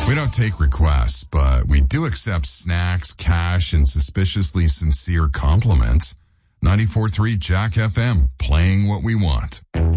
We don't take requests, but we do accept snacks, cash, and suspiciously sincere compliments. 94.3 Jack FM, playing what we want.